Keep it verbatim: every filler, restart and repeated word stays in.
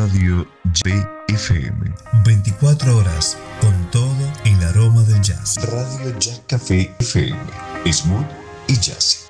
Radio J F M. veinticuatro horas con todo el aroma del jazz. Radio Jack Café F M. Smooth y jazzy.